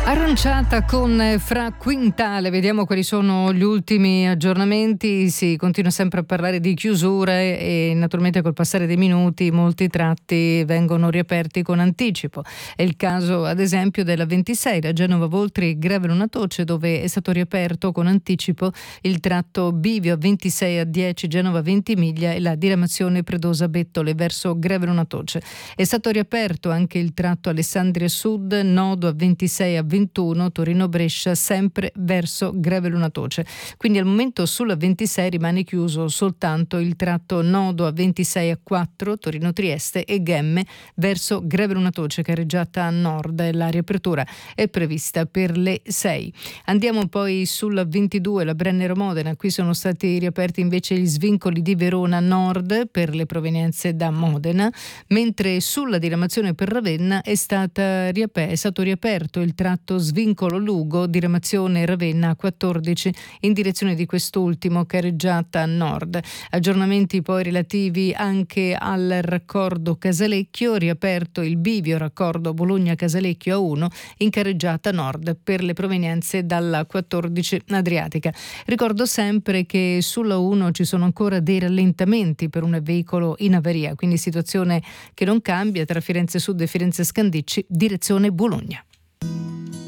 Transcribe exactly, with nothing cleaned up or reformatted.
Aranciata con Fra Quintale, vediamo quali sono gli ultimi aggiornamenti. Si continua sempre a parlare di chiusure e naturalmente col passare dei minuti molti tratti vengono riaperti con anticipo. È il caso ad esempio della ventisei, la Genova-Voltri-Greve-Lunatoce, dove è stato riaperto con anticipo il tratto bivio a ventisei a dieci Genova-Ventimiglia e la diramazione Predosa-Bettole verso Greve-Lunatoce. È stato riaperto anche il tratto Alessandria Sud, nodo a ventisei a ventuno Torino-Brescia, sempre verso Greve-Lunatoce. Quindi al momento sulla ventisei rimane chiuso soltanto il tratto nodo a ventisei a quattro Torino-Trieste e Ghemme verso Greve-Lunatoce, carreggiata a nord. La riapertura è prevista per le sei. Andiamo poi sulla ventidue, la Brennero-Modena. Qui sono stati riaperti invece gli svincoli di Verona Nord per le provenienze da Modena, mentre sulla diramazione per Ravenna è, stata riaper- è stato riaperto il tratto svincolo Lugo, diramazione Ravenna quattordici in direzione di quest'ultimo, carreggiata a nord. Aggiornamenti poi relativi anche al raccordo Casalecchio, riaperto il bivio raccordo Bologna-Casalecchio a uno in carreggiata nord per le provenienze dalla quattordici Adriatica. Ricordo sempre che sulla uno ci sono ancora dei rallentamenti per un veicolo in avaria, quindi situazione che non cambia tra Firenze Sud e Firenze Scandicci, direzione Bologna.